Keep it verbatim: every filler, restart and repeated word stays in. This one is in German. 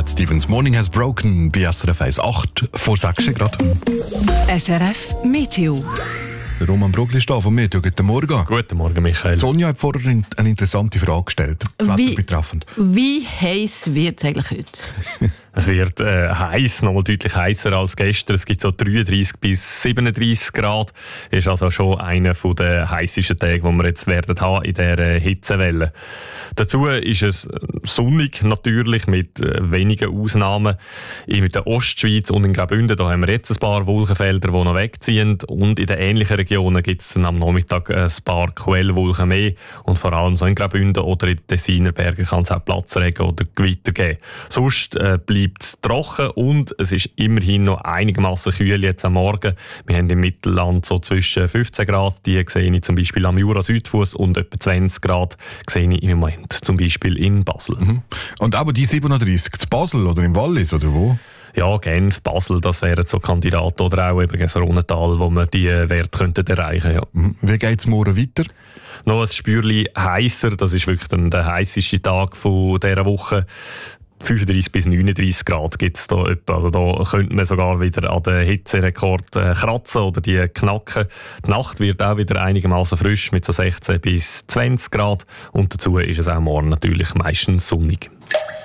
Cat Stevens. Morning has broken bei S R F eins. acht vor sechs Grad. S R F Meteo. Roman Brugli ist da von mir. Guten Morgen. Guten Morgen, Michael. Sonja hat vorher eine interessante Frage gestellt. Das Wetter Wie- betreffend. Wie heiß wird es eigentlich heute? Es wird äh, heiß, noch deutlich heißer als gestern. Es gibt so dreiunddreißig bis siebenunddreißig Grad. Ist also schon einer der heißesten Tage, die wir jetzt werden haben in dieser äh, Hitzewelle. Dazu ist es sonnig natürlich mit äh, wenigen Ausnahmen. In der Ostschweiz und in Graubünden da haben wir jetzt ein paar Wolkenfelder, die noch wegziehen. Und in den ähnlichen Regionen gibt es am Nachmittag ein paar Quellwolken mehr. Und vor allem so in Graubünden oder in den Tessiner Bergen kann es auch Platzregen oder Gewitter geben. Sonst äh, bleibt es trocken und es ist immerhin noch einigermaßen kühl jetzt am Morgen. Wir haben im Mittelland so zwischen fünfzehn Grad, die sehe ich zum Beispiel am Jura-Südfuss, und etwa zwanzig Grad sehe ich im Moment zum Beispiel in Basel. Mhm. Und aber die siebenunddreißig, in Basel oder im Wallis oder wo? Ja, Genf, Basel, das wären so Kandidaten, oder auch eben das Rhonental, wo man die Werte könnten erreichen. Ja. Mhm. Wie geht es morgen weiter? Noch ein Spürchen heißer, das ist wirklich dann der heisseste Tag von dieser Woche. fünfunddreißig bis neununddreißig Grad gibt es da etwa. Also da könnte man sogar wieder an den Hitzerekord äh, kratzen oder die knacken. Die Nacht wird auch wieder einigermaßen frisch mit so sechzehn bis zwanzig Grad. Und dazu ist es auch morgen natürlich meistens sonnig.